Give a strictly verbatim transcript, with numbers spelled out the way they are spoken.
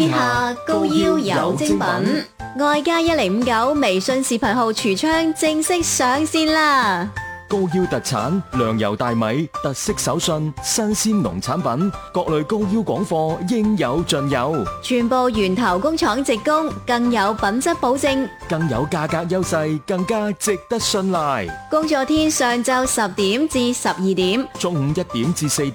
下高腰有精品，愛家一零五九微信視頻號櫥窗正式上線啦！ 高腰特產糧油大米，特色手信，新鮮農產品，各類高腰廣貨應有盡有， 全部源頭工廠直供，更有品質保證， 更有價格優勢，更加值得信賴。 工作天上晝十點至十二點， 中午一點至四點。